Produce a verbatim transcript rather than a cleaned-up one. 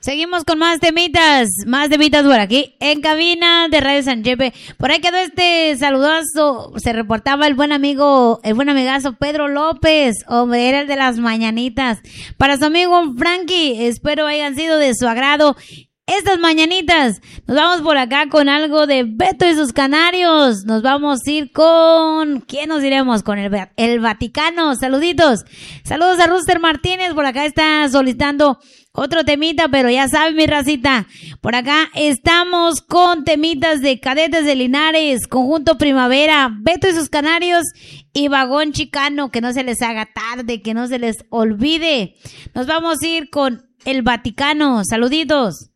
Seguimos con más temitas, más temitas por aquí, en cabina de Radio San Chepe. Por ahí quedó este saludazo, se reportaba el buen amigo, el buen amigazo Pedro López, hombre, era el de las mañanitas. Para su amigo Frankie, espero hayan sido de su agrado estas mañanitas. Nos vamos por acá con algo de Beto y sus Canarios. Nos vamos a ir con... ¿Quién nos iremos? Con el, el Vaticano. Saluditos. Saludos a Rooster Martínez. Por acá está solicitando otro temita, pero ya saben, mi racita. Por acá estamos con temitas de Cadetes de Linares, Conjunto Primavera, Beto y sus Canarios y Vagón Chicano. Que no se les haga tarde, que no se les olvide. Nos vamos a ir con el Vaticano. Saluditos.